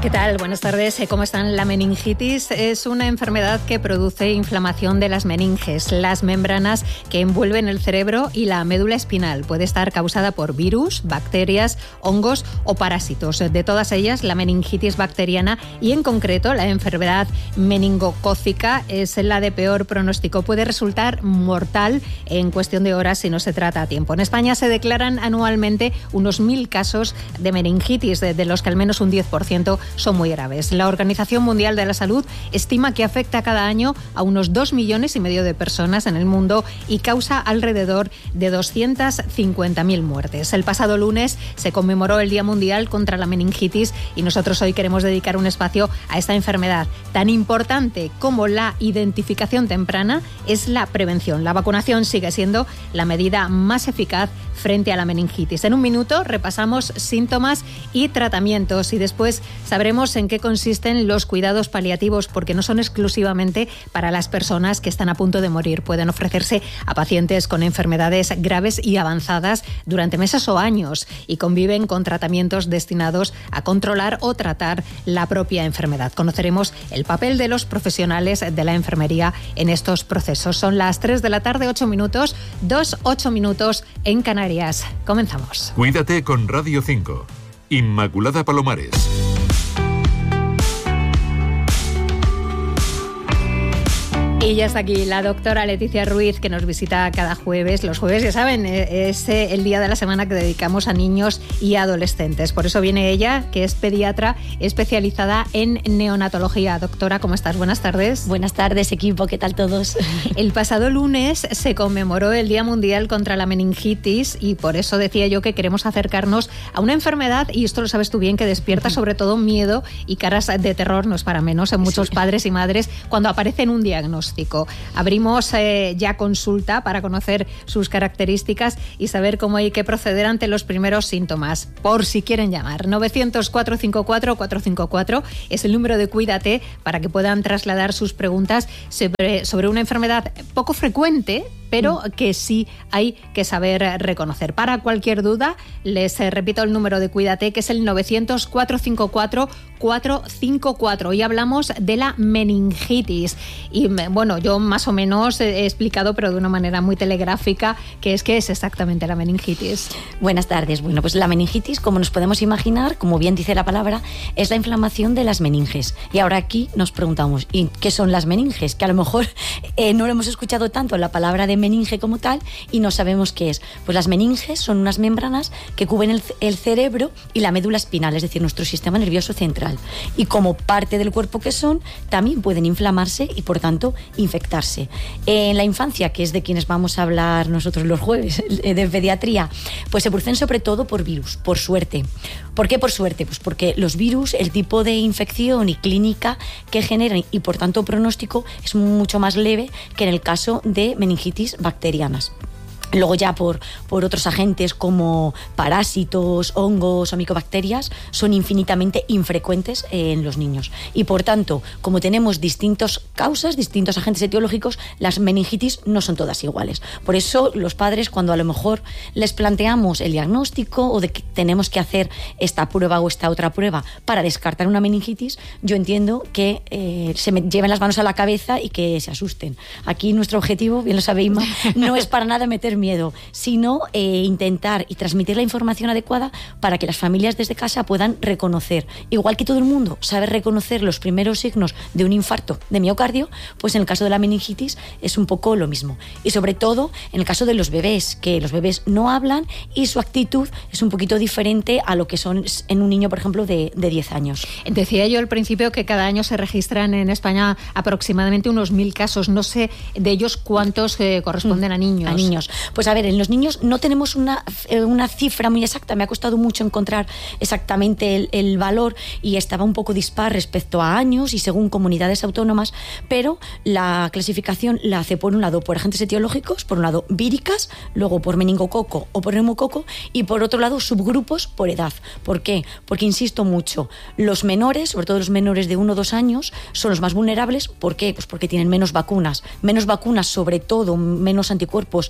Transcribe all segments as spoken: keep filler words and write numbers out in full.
¿Qué tal? Buenas tardes. ¿Cómo están? La meningitis es una enfermedad que produce inflamación de las meninges, las membranas que envuelven el cerebro y la médula espinal. Puede estar causada por virus, bacterias, hongos o parásitos. De todas ellas, la meningitis bacteriana y en concreto la enfermedad meningocócica es la de peor pronóstico. Puede resultar mortal en cuestión de horas si no se trata a tiempo. En España se declaran anualmente unos mil casos de meningitis, de los que al menos un diez por ciento son muy graves. La Organización Mundial de la Salud estima que afecta cada año a unos dos millones y medio de personas en el mundo y causa alrededor de doscientas cincuenta mil muertes. El pasado lunes se conmemoró el Día Mundial contra la Meningitis y nosotros hoy queremos dedicar un espacio a esta enfermedad. Tan importante como la identificación temprana es la prevención. La vacunación sigue siendo la medida más eficaz frente a la meningitis. En un minuto repasamos síntomas y tratamientos y después sabremos en qué consisten los cuidados paliativos, porque no son exclusivamente para las personas que están a punto de morir. Pueden ofrecerse a pacientes con enfermedades graves y avanzadas durante meses o años y conviven con tratamientos destinados a controlar o tratar la propia enfermedad. Conoceremos el papel de los profesionales de la enfermería en estos procesos. Son las tres de la tarde, ocho minutos, dos, ocho minutos en Canarias. Comenzamos. Cuídate con Radio cinco. Inmaculada Palomares. Y ya está aquí la doctora Leticia Ruiz, que nos visita cada jueves. Los jueves, ya saben, es el día de la semana que dedicamos a niños y adolescentes. Por eso viene ella, que es pediatra especializada en neonatología. Doctora, ¿cómo estás? Buenas tardes. Buenas tardes, equipo. ¿Qué tal todos? El pasado lunes se conmemoró el Día Mundial contra la Meningitis y por eso decía yo que queremos acercarnos a una enfermedad, y esto lo sabes tú bien, que despierta sobre todo miedo y caras de terror, no es para menos, en muchos sí. padres y madres cuando aparecen un diagnóstico. Abrimos eh, ya consulta para conocer sus características y saber cómo hay que proceder ante los primeros síntomas. Por si quieren llamar, novecientos, cuatrocientos cincuenta y cuatro, cuatrocientos cincuenta y cuatro es el número de Cuídate para que puedan trasladar sus preguntas sobre, sobre una enfermedad poco frecuente, pero que sí hay que saber reconocer. Para cualquier duda, les eh, repito el número de Cuídate, que es el novecientos, cuatrocientos cincuenta y cuatro, cuatrocientos cincuenta y cuatro. Hoy hablamos de la meningitis. Y bueno, yo más o menos he explicado, pero de una manera muy telegráfica, qué es, qué es exactamente la meningitis. Buenas tardes. Bueno, pues la meningitis, como nos podemos imaginar, como bien dice la palabra, es la inflamación de las meninges. Y ahora aquí nos preguntamos, ¿y qué son las meninges? Que a lo mejor eh, no lo hemos escuchado tanto la palabra de meninge como tal y no sabemos qué es. Pues las meninges son unas membranas que cubren el, el cerebro y la médula espinal, es decir, nuestro sistema nervioso central. Y como parte del cuerpo que son, también pueden inflamarse y por tanto infectarse. En la infancia, que es de quienes vamos a hablar nosotros los jueves de pediatría, pues se producen sobre todo por virus, por suerte. ¿Por qué por suerte? Pues porque los virus, el tipo de infección y clínica que generan y por tanto pronóstico es mucho más leve que en el caso de meningitis bacterianas. Luego ya por, por otros agentes como parásitos, hongos o micobacterias son infinitamente infrecuentes en los niños. Y por tanto, como tenemos distintas causas, distintos agentes etiológicos, las meningitis no son todas iguales. Por eso los padres, cuando a lo mejor les planteamos el diagnóstico o de que tenemos que hacer esta prueba o esta otra prueba para descartar una meningitis, yo entiendo que eh, se me lleven las manos a la cabeza y que se asusten. Aquí nuestro objetivo, bien lo sabe Inma, no es para nada meter miedo, sino eh, intentar y transmitir la información adecuada para que las familias desde casa puedan reconocer, igual que todo el mundo sabe reconocer los primeros signos de un infarto de miocardio, pues en el caso de la meningitis es un poco lo mismo. Y sobre todo en el caso de los bebés, que los bebés no hablan y su actitud es un poquito diferente a lo que son en un niño, por ejemplo, de, de diez años. Decía yo al principio que cada año se registran en España aproximadamente unos mil casos. No sé de ellos cuántos eh, corresponden a niños. A niños. Pues a ver, en los niños no tenemos una, una cifra muy exacta. Me ha costado mucho encontrar exactamente el, el valor y estaba un poco dispar respecto a años y según comunidades autónomas, pero la clasificación la hace por un lado por agentes etiológicos, por un lado víricas, luego por meningococo o por neumococo y por otro lado subgrupos por edad. ¿Por qué? Porque insisto mucho, los menores, sobre todo los menores de uno o dos años, son los más vulnerables. ¿Por qué? Pues porque tienen menos vacunas, menos vacunas, sobre todo menos anticuerpos frente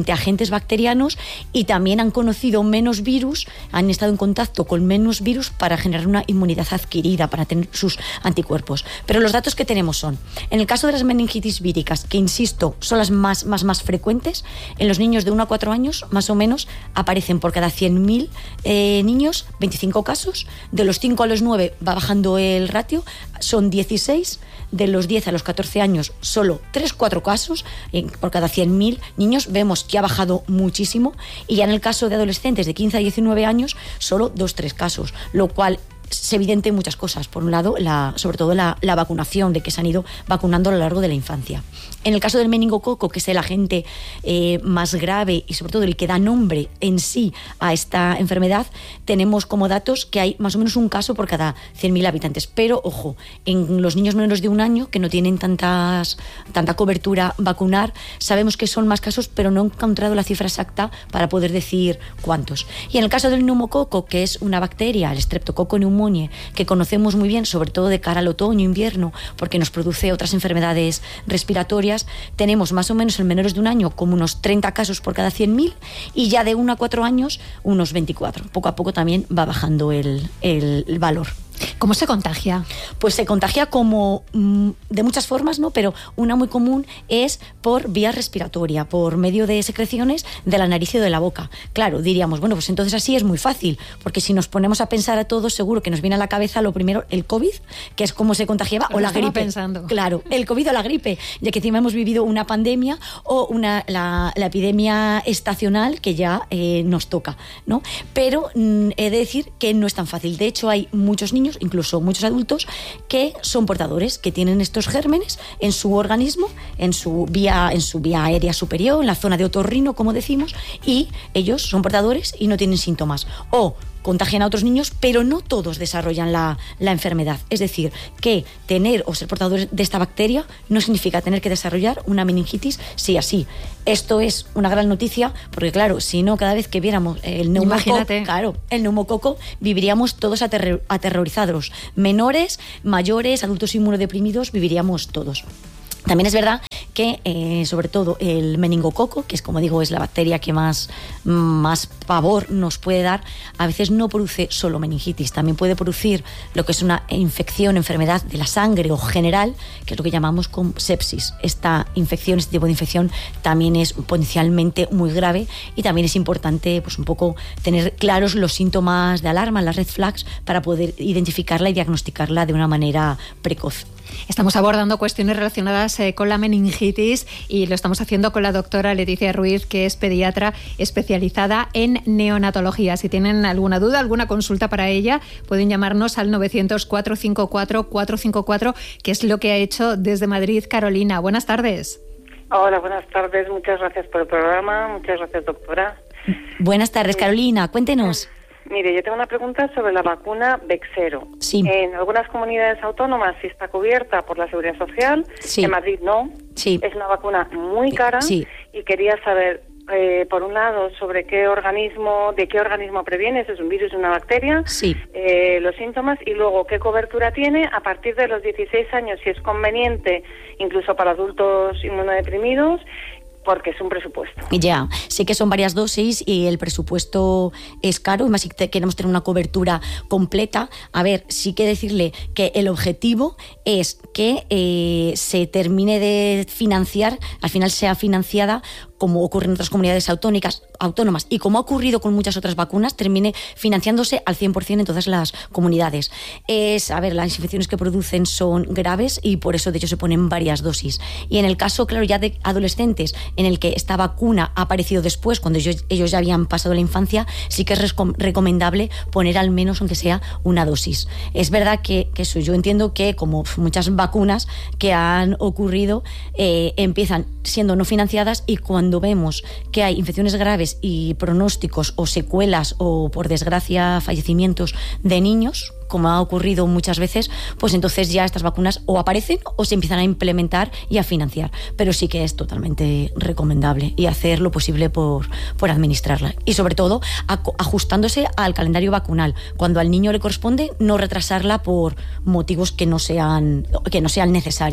ante agentes bacterianos y también han conocido menos virus, han estado en contacto con menos virus para generar una inmunidad adquirida, para tener sus anticuerpos. Pero los datos que tenemos son, en el caso de las meningitis víricas, que insisto, son las más, más, más frecuentes, en los niños de uno a cuatro años, más o menos, aparecen por cada cien mil eh, niños veinticinco casos, de los cinco a los nueve va bajando el ratio, son dieciséis, de los diez a los catorce años solo tres cuatro casos, por cada cien mil niños vemos que ha bajado muchísimo, y ya en el caso de adolescentes de quince a diecinueve años solo dos tres casos, lo cual es evidente en muchas cosas. Por un lado, la, sobre todo la, la vacunación, de que se han ido vacunando a lo largo de la infancia. En el caso del meningococo, que es el agente eh, más grave y sobre todo el que da nombre en sí a esta enfermedad, tenemos como datos que hay más o menos un caso por cada cien mil habitantes. Pero, ojo, en los niños menores de un año, que no tienen tantas, tanta cobertura vacunar, sabemos que son más casos, pero no he encontrado la cifra exacta para poder decir cuántos. Y en el caso del neumococo, que es una bacteria, el Streptococcus pneumoniae, que conocemos muy bien, sobre todo de cara al otoño, invierno, porque nos produce otras enfermedades respiratorias, tenemos más o menos en menores de un año como unos treinta casos por cada cien mil, y ya de uno a cuatro años unos veinticuatro. Poco a poco también va bajando el, el, el valor. ¿Cómo se contagia? Pues se contagia como mmm, de muchas formas, ¿no? Pero una muy común es por vía respiratoria, por medio de secreciones de la nariz y de la boca. Claro, diríamos, bueno, pues entonces así es muy fácil, porque si nos ponemos a pensar a todos, seguro que nos viene a la cabeza lo primero el COVID, que es cómo se contagiaba, Lo o la gripe. Pensando. Claro, el COVID o la gripe, ya que encima hemos vivido una pandemia o una, la, la epidemia estacional que ya eh, nos toca, ¿no? Pero mmm, he de decir que no es tan fácil. De hecho, hay muchos niños, incluso muchos adultos, que son portadores, que tienen estos gérmenes en su organismo, en su vía, en su vía aérea superior, en la zona de otorrino, como decimos, y ellos son portadores y no tienen síntomas. O contagian a otros niños, pero no todos desarrollan la, la enfermedad. Es decir, que tener o ser portadores de esta bacteria no significa tener que desarrollar una meningitis sí así. Esto es una gran noticia, porque claro, si no, cada vez que viéramos el neumococo, claro, el neumococo, viviríamos todos aterror, aterrorizados. Menores, mayores, adultos inmunodeprimidos, viviríamos todos. También es verdad que, eh, sobre todo, el meningococo, que es, como digo, es la bacteria que más, más pavor nos puede dar, a veces no produce solo meningitis, también puede producir lo que es una infección, enfermedad de la sangre o general, que es lo que llamamos con sepsis. Esta infección, este tipo de infección, también es potencialmente muy grave, y también es importante, pues, un poco tener claros los síntomas de alarma, las red flags, para poder identificarla y diagnosticarla de una manera precoz. Estamos abordando cuestiones relacionadas eh, con la meningitis, y lo estamos haciendo con la doctora Leticia Ruiz, que es pediatra especializada en neonatología. Si tienen alguna duda, alguna consulta para ella, pueden llamarnos al novecientos, cuatrocientos cincuenta y cuatro, cuatrocientos cincuenta y cuatro, que es lo que ha hecho desde Madrid Carolina. Buenas tardes. Hola, buenas tardes. Muchas gracias por el programa. Muchas gracias, doctora. Buenas tardes, Carolina. Cuéntenos. Mire, yo tengo una pregunta sobre la vacuna Bexsero. Sí. En algunas comunidades autónomas sí está cubierta por la Seguridad Social, sí. En Madrid no. Sí. Es una vacuna muy cara, sí. Y quería saber, eh, por un lado, sobre qué organismo, de qué organismo previene, si es un virus o una bacteria, sí. eh, los síntomas, y luego qué cobertura tiene a partir de los dieciséis años, si es conveniente, incluso para adultos inmunodeprimidos, porque es un presupuesto. Ya, sé que son varias dosis y el presupuesto es caro, y más si te, queremos tener una cobertura completa. A ver, sí que decirle que el objetivo es que eh, se termine de financiar, al final sea financiada, como ocurre en otras comunidades autónicas, autónomas, y como ha ocurrido con muchas otras vacunas, termine financiándose al cien por ciento en todas las comunidades. Es, a ver, las infecciones que producen son graves, y por eso de hecho se ponen varias dosis. Y en el caso, claro, ya de adolescentes, en el que esta vacuna ha aparecido después, cuando ellos, ellos ya habían pasado la infancia, sí que es recomendable poner al menos, aunque sea, una dosis. Es verdad que, que eso, yo entiendo que, como muchas vacunas que han ocurrido, eh, empiezan siendo no financiadas, y cuando Cuando vemos que hay infecciones graves y pronósticos o secuelas o, por desgracia, fallecimientos de niños, como ha ocurrido muchas veces, pues entonces ya estas vacunas o aparecen o se empiezan a implementar y a financiar. Pero sí que es totalmente recomendable, y hacer lo posible por, por administrarla. Y sobre todo ajustándose al calendario vacunal. Cuando al niño le corresponde, no retrasarla por motivos que no sean, que no sean necesarios.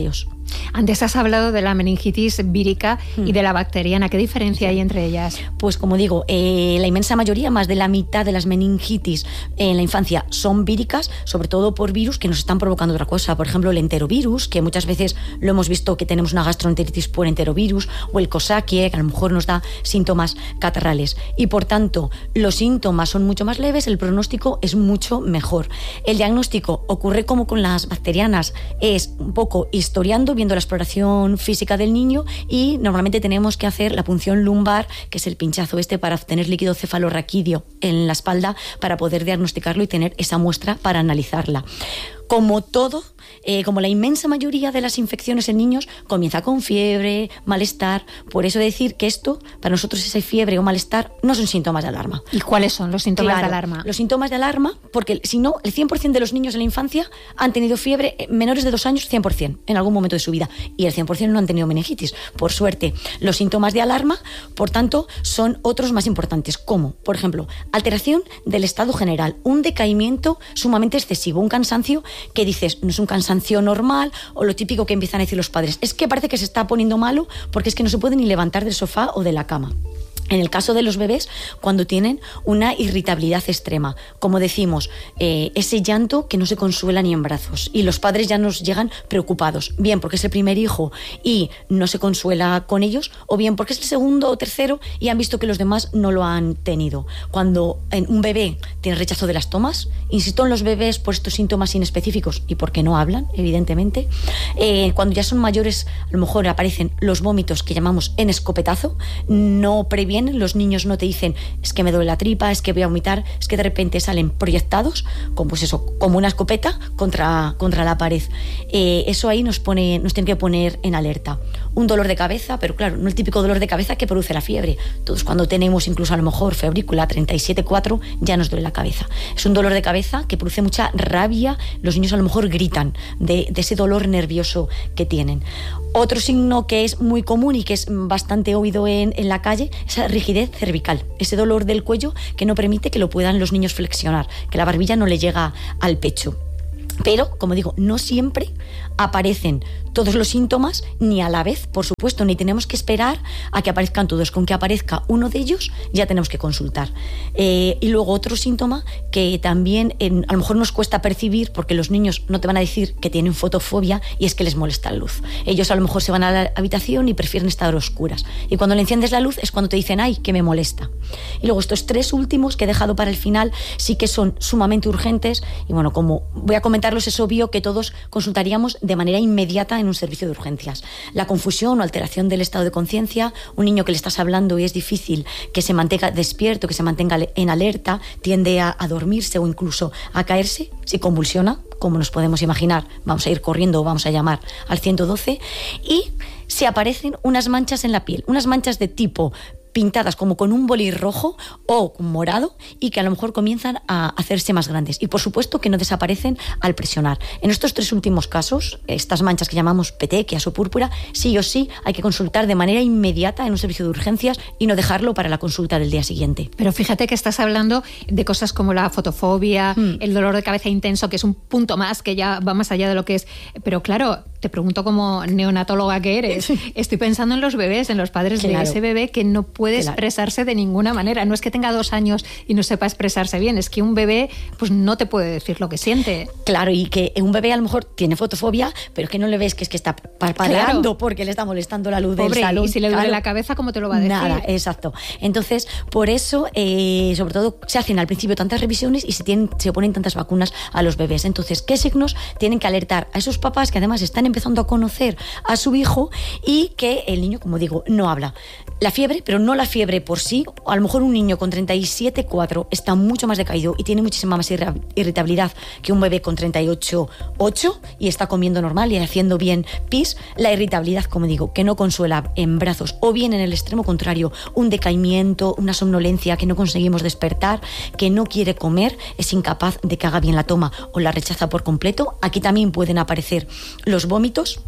Antes has hablado de la meningitis vírica mm. y de la bacteriana. ¿Qué diferencia hay entre ellas? Pues como digo, eh, la inmensa mayoría, más de la mitad de las meningitis en la infancia son víricas, sobre todo por virus que nos están provocando otra cosa. Por ejemplo, el enterovirus, que muchas veces lo hemos visto que tenemos una gastroenteritis por enterovirus, o el cosaquie, que a lo mejor nos da síntomas catarrales. Y por tanto, los síntomas son mucho más leves, el pronóstico es mucho mejor. El diagnóstico ocurre como con las bacterianas, es un poco historiando, viendo la exploración física del niño, y normalmente tenemos que hacer la punción lumbar, que es el pinchazo este para obtener líquido cefalorraquídeo en la espalda para poder diagnosticarlo y tener esa muestra para analizarla. Como todo, eh, como la inmensa mayoría de las infecciones en niños, comienza con fiebre, malestar. Por eso decir que esto, para nosotros esa fiebre o malestar, no son síntomas de alarma. ¿Y cuáles son los síntomas claro, de alarma? Los síntomas de alarma, porque si no, el cien por ciento de los niños en la infancia han tenido fiebre, menores de dos años, cien por ciento, en algún momento de su vida. Y el cien por ciento no han tenido meningitis, por suerte. Los síntomas de alarma, por tanto, son otros más importantes, como, por ejemplo, alteración del estado general, un decaimiento sumamente excesivo, un cansancio que dices, no es un cansancio normal, o lo típico que empiezan a decir los padres, es que parece que se está poniendo malo porque es que no se puede ni levantar del sofá o de la cama. En el caso de los bebés, cuando tienen una irritabilidad extrema, como decimos, eh, ese llanto que no se consuela ni en brazos, y los padres ya nos llegan preocupados, bien porque es el primer hijo y no se consuela con ellos, o bien porque es el segundo o tercero y han visto que los demás no lo han tenido. Cuando en un bebé tiene rechazo de las tomas, insisto en los bebés por estos síntomas inespecíficos y porque no hablan, evidentemente, eh, cuando ya son mayores, a lo mejor aparecen los vómitos que llamamos en escopetazo, no previenen. Los niños no te dicen, es que me duele la tripa, es que voy a vomitar, es que de repente salen proyectados, como, pues eso, como una escopeta contra, contra la pared. Eh, eso ahí nos, pone, nos tiene que poner en alerta. Un dolor de cabeza, pero claro, no el típico dolor de cabeza que produce la fiebre. Todos cuando tenemos incluso a lo mejor febrícula treinta y siete cuatro, ya nos duele la cabeza. Es un dolor de cabeza que produce mucha rabia, los niños a lo mejor gritan de, de ese dolor nervioso que tienen. Otro signo que es muy común y que es bastante oído en, en la calle es la rigidez cervical, ese dolor del cuello que no permite que lo puedan los niños flexionar, que la barbilla no le llega al pecho. Pero, como digo, no siempre aparecen todos los síntomas ni a la vez, por supuesto, ni tenemos que esperar a que aparezcan todos. Con que aparezca uno de ellos ya tenemos que consultar. Eh, y luego otro síntoma que también en, a lo mejor nos cuesta percibir, porque los niños no te van a decir que tienen fotofobia, y es que les molesta la luz. Ellos a lo mejor se van a la habitación y prefieren estar a oscuras. Y cuando le enciendes la luz es cuando te dicen, ay, que me molesta. Y luego estos tres últimos que he dejado para el final sí que son sumamente urgentes, y bueno, como voy a comentarlos, es obvio que todos consultaríamos de manera inmediata en un servicio de urgencias. La confusión o alteración del estado de conciencia, un niño que le estás hablando y es difícil que se mantenga despierto, que se mantenga en alerta, tiende a, a dormirse o incluso a caerse, si convulsiona, como nos podemos imaginar, vamos a ir corriendo o vamos a llamar al ciento doce, y se aparecen unas manchas en la piel, unas manchas de tipo pintadas como con un boli rojo o morado, y que a lo mejor comienzan a hacerse más grandes, y por supuesto que no desaparecen al presionar. En estos tres últimos casos, estas manchas que llamamos petequias o púrpura, sí o sí hay que consultar de manera inmediata en un servicio de urgencias y no dejarlo para la consulta del día siguiente. Pero fíjate que estás hablando de cosas como la fotofobia, mm. el dolor de cabeza intenso, que es un punto más que ya va más allá de lo que es. Pero claro, te pregunto como neonatóloga que eres, estoy pensando en los bebés, en los padres claro. de ese bebé que no puede puede claro. expresarse de ninguna manera. No es que tenga dos años y no sepa expresarse bien, es que un bebé pues no te puede decir lo que siente. Claro, y que un bebé a lo mejor tiene fotofobia, pero es que no le ves que es que está parpadeando claro. porque le está molestando la luz Pobre, del salón. Y si le duele claro. la cabeza, ¿cómo te lo va a decir? Nada, exacto. Entonces, por eso, eh, sobre todo, se hacen al principio tantas revisiones y se, tienen, se ponen tantas vacunas a los bebés. Entonces, ¿qué signos tienen que alertar a esos papás que además están empezando a conocer a su hijo y que el niño, como digo, no habla? La fiebre, pero no la fiebre por sí. A lo mejor un niño con treinta y siete cuatro está mucho más decaído y tiene muchísima más irritabilidad que un bebé con treinta y ocho ocho y está comiendo normal y haciendo bien pis. La irritabilidad, como digo, que no consuela en brazos, o bien en el extremo contrario, un decaimiento, una somnolencia, que no conseguimos despertar, que no quiere comer, es incapaz de que haga bien la toma o la rechaza por completo. Aquí también pueden aparecer los vómitos.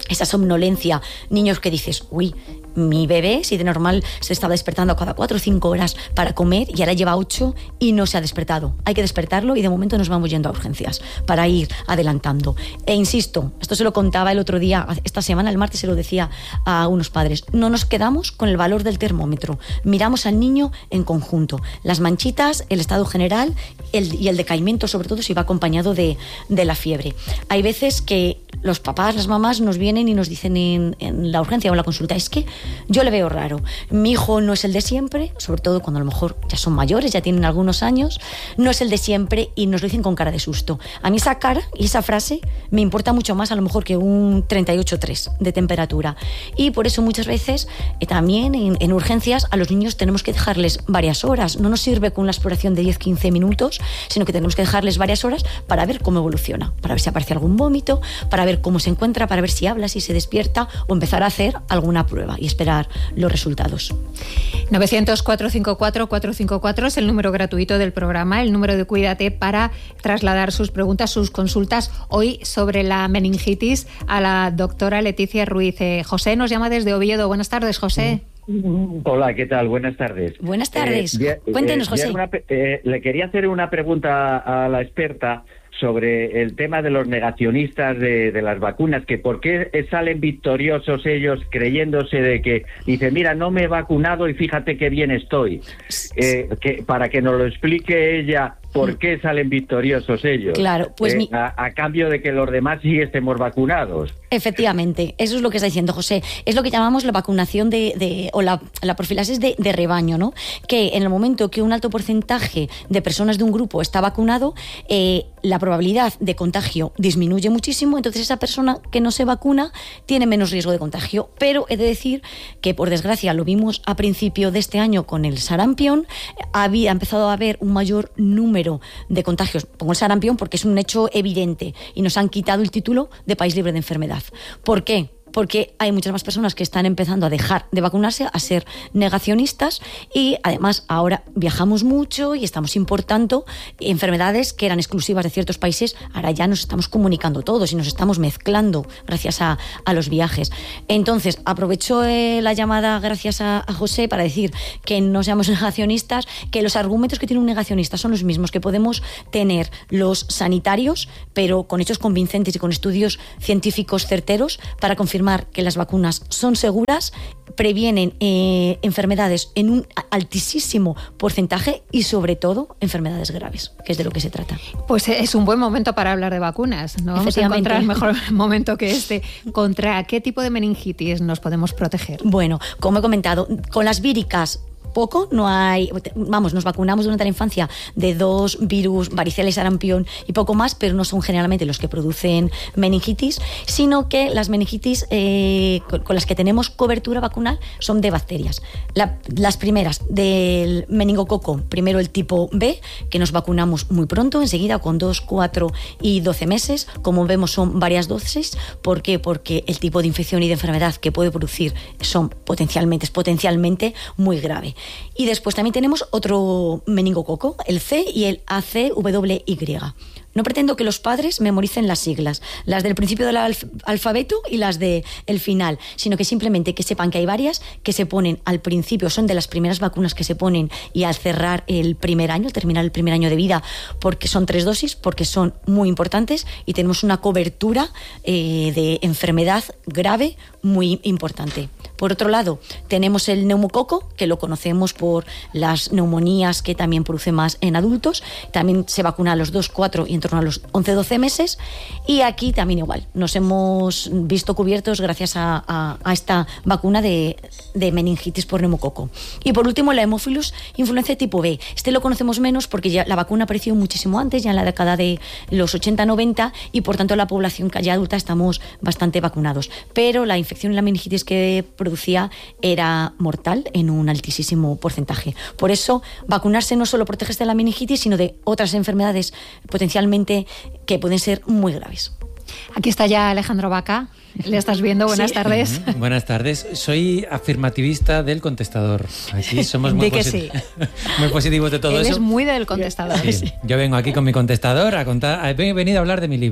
esa somnolencia, niños que dices, uy, mi bebé, si de normal se estaba despertando cada cuatro o cinco horas para comer y ahora lleva ocho y no se ha despertado. Hay que despertarlo y de momento nos vamos yendo a urgencias para ir adelantando. E insisto, esto se lo contaba el otro día, esta semana, el martes se lo decía a unos padres, no nos quedamos con el valor del termómetro, miramos al niño en conjunto, las manchitas, el estado general el, y el decaimiento, sobre todo si va acompañado de, de la fiebre. Hay veces que los papás, las mamás nos vienen y nos dicen en, en la urgencia o en la consulta, es que yo le veo raro, mi hijo no es el de siempre, sobre todo cuando a lo mejor ya son mayores, ya tienen algunos años, no es el de siempre y nos lo dicen con cara de susto. A mí esa cara y esa frase me importa mucho más a lo mejor que un treinta y ocho coma tres de temperatura, y por eso muchas veces eh, también en, en urgencias a los niños tenemos que dejarles varias horas, no nos sirve con una exploración de diez a quince minutos, sino que tenemos que dejarles varias horas para ver cómo evoluciona, para ver si aparece algún vómito, para ver cómo se encuentra, para ver si habla, si se despierta o empezar a hacer alguna prueba y esperar los resultados. novecientos, cuatrocientos cincuenta y cuatro, cuatrocientos cincuenta y cuatro es el número gratuito del programa, el número de Cuídate, para trasladar sus preguntas, sus consultas hoy sobre la meningitis a la doctora Leticia Ruiz. Eh, José nos llama desde Oviedo. Buenas tardes, José. Hola, ¿qué tal? Buenas tardes. Buenas tardes. Eh, Cuéntenos, eh, José. Una, eh, le quería hacer una pregunta a la experta sobre el tema de los negacionistas de, de las vacunas, que por qué salen victoriosos ellos creyéndose de que dicen, mira, no me he vacunado y fíjate qué bien estoy. Eh, que, para que nos lo explique ella, ¿por qué salen victoriosos ellos? Claro, pues eh, mi... a, a cambio de que los demás sí estemos vacunados. Efectivamente, eso es lo que está diciendo José. Es lo que llamamos la vacunación de, de o la, la profilaxis de, de rebaño, ¿no? Que en el momento que un alto porcentaje de personas de un grupo está vacunado, eh, la probabilidad de contagio disminuye muchísimo, entonces esa persona que no se vacuna tiene menos riesgo de contagio. Pero he de decir que, por desgracia, lo vimos a principio de este año con el sarampión, había empezado a haber un mayor número de contagios. Pongo el sarampión porque es un hecho evidente y nos han quitado el título de país libre de enfermedad. ¿Por qué? Porque hay muchas más personas que están empezando a dejar de vacunarse, a ser negacionistas, y además ahora viajamos mucho y estamos importando enfermedades que eran exclusivas de ciertos países. Ahora ya nos estamos comunicando todos y nos estamos mezclando gracias a, a los viajes. Entonces, aprovecho eh, la llamada gracias a, a José para decir que no seamos negacionistas, que los argumentos que tiene un negacionista son los mismos que podemos tener los sanitarios, pero con hechos convincentes y con estudios científicos certeros para confirmar que las vacunas son seguras, previenen eh, enfermedades en un altísimo porcentaje y sobre todo enfermedades graves, que es de lo que se trata. Pues es un buen momento para hablar de vacunas, no vamos a encontrar mejor momento que este. ¿Contra qué tipo de meningitis nos podemos proteger? Bueno, como he comentado, con las víricas poco, no hay, vamos, nos vacunamos durante la infancia de dos virus, varicela y sarampión y poco más, pero no son generalmente los que producen meningitis, sino que las meningitis eh, con, con las que tenemos cobertura vacunal son de bacterias. La, las primeras del meningococo, primero el tipo B, que nos vacunamos muy pronto, enseguida con dos, cuatro y doce meses, como vemos son varias dosis. ¿Por qué? Porque el tipo de infección y de enfermedad que puede producir son potencialmente, es potencialmente muy grave. Y después también tenemos otro meningococo, el C y el A C W Y. No pretendo que los padres memoricen las siglas, las del principio del alf- alfabeto y las del final, sino que simplemente que sepan que hay varias que se ponen al principio, son de las primeras vacunas que se ponen y al cerrar el primer año, terminar el primer año de vida, porque son tres dosis, porque son muy importantes y tenemos una cobertura eh, de enfermedad grave muy importante. Por otro lado, tenemos el neumococo, que lo conocemos por las neumonías que también produce más en adultos. También se vacuna a los dos, cuatro y en torno a los once, doce meses. Y aquí también igual, nos hemos visto cubiertos gracias a, a, a esta vacuna de, de meningitis por neumococo. Y por último, la Haemophilus influenzae tipo B. Este lo conocemos menos porque ya la vacuna apareció muchísimo antes, ya en la década de los ochenta noventa, y por tanto la población ya adulta estamos bastante vacunados. Pero la infección y la meningitis que producía era mortal en un altísimo porcentaje. Por eso, vacunarse no solo protege de la meningitis, sino de otras enfermedades potencialmente que pueden ser muy graves. Aquí está ya Alejandro Vaca. ¿Le estás viendo? Buenas sí. tardes. Uh-huh. Buenas tardes. Soy afirmativista del contestador. Aquí somos muy, de posit- sí. muy positivos de todo Él eso. Es muy del contestador. Sí. Yo vengo aquí con mi contestador a contar. He venido a hablar de mi libro.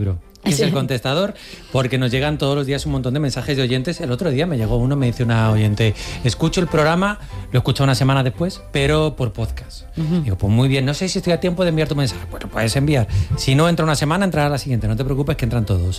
que es el contestador, porque nos llegan todos los días un montón de mensajes de oyentes. El otro día me llegó uno, me dice una oyente, escucho el programa, lo escucho una semana después, pero por podcast. Uh-huh. Digo, pues muy bien, no sé si estoy a tiempo de enviar tu mensaje. Bueno, puedes enviar. Si no entra una semana, entrará la siguiente. No te preocupes que entran todos.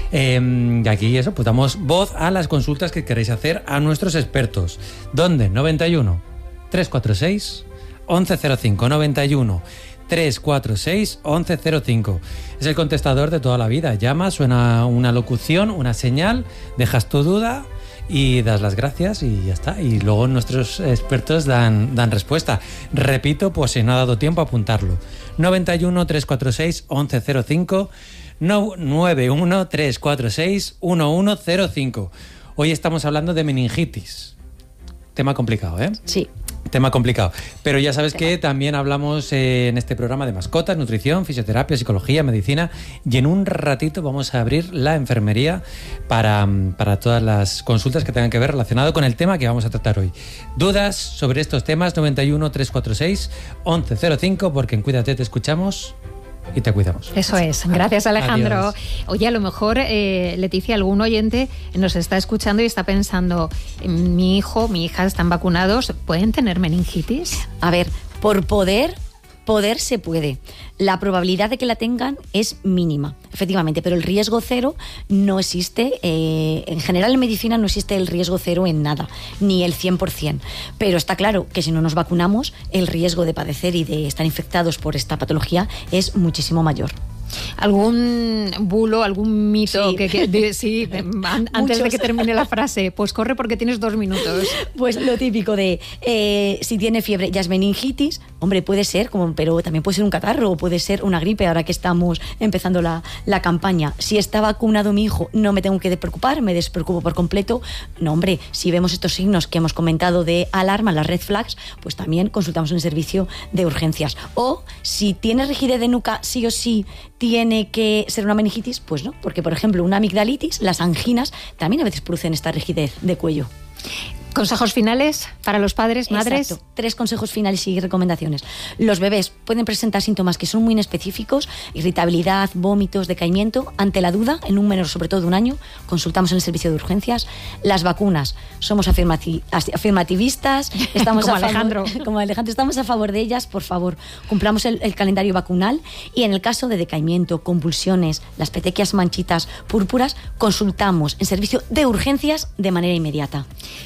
Eh, y aquí eso, pues damos voz a las consultas que queréis hacer a nuestros expertos. ¿Dónde? noventa y uno, trescientos cuarenta y seis, once cero cinco. noventa y uno, trescientos cuarenta y seis, once cero cinco. Es el contestador de toda la vida. Llama, suena una locución, una señal, dejas tu duda y das las gracias y ya está. Y luego nuestros expertos dan, dan respuesta. Repito, pues si no ha dado tiempo a apuntarlo. noventa y uno, trescientos cuarenta y seis, once cero cinco, noventa y uno, trescientos cuarenta y seis, once cero cinco. Hoy estamos hablando de meningitis. Tema complicado, ¿eh? Sí. Tema complicado. Pero ya sabes que también hablamos eh, en este programa de mascotas, nutrición, fisioterapia, psicología, medicina, y en un ratito vamos a abrir la enfermería para, para todas las consultas que tengan que ver relacionado con el tema que vamos a tratar hoy. ¿Dudas sobre estos temas? noventa y uno, trescientos cuarenta y seis, once cero cinco, porque en Cuídate te escuchamos y te cuidamos. Eso es. Gracias, Alejandro. Adiós. Oye, a lo mejor, eh, Leticia, algún oyente nos está escuchando y está pensando, mi hijo, mi hija están vacunados, ¿pueden tener meningitis? A ver, por poder, poder se puede. La probabilidad de que la tengan es mínima, efectivamente, pero el riesgo cero no existe. Eh, en general en medicina no existe el riesgo cero en nada, ni el cien por ciento. Pero está claro que si no nos vacunamos, el riesgo de padecer y de estar infectados por esta patología es muchísimo mayor. ¿Algún bulo, algún mito? Sí, que, que de, sí an, antes de que termine la frase, pues corre porque tienes dos minutos. Pues lo típico de eh, si tiene fiebre ya es meningitis. Hombre, puede ser, como, pero también puede ser un catarro o puede ser una gripe ahora que estamos empezando la, la campaña. Si está vacunado mi hijo, no me tengo que preocupar, me despreocupo por completo. No, hombre, si vemos estos signos que hemos comentado de alarma, las red flags, pues también consultamos en el servicio de urgencias. O si tiene rigidez de nuca, sí o sí tiene que ser una meningitis, pues no, porque por ejemplo una amigdalitis, las anginas, también a veces producen esta rigidez de cuello. ¿Consejos finales para los padres, madres? Exacto. Tres consejos finales y recomendaciones. Los bebés pueden presentar síntomas que son muy inespecíficos, irritabilidad, vómitos, decaimiento. Ante la duda, en un menor sobre todo de un año, consultamos en el servicio de urgencias. Las vacunas, somos afirmati- afirmativistas, estamos como a favor, Alejandro. como Alejandro, estamos a favor de ellas, por favor, cumplamos el, el calendario vacunal y en el caso de decaimiento, convulsiones, las petequias manchitas púrpuras, consultamos en servicio de urgencias de manera inmediata.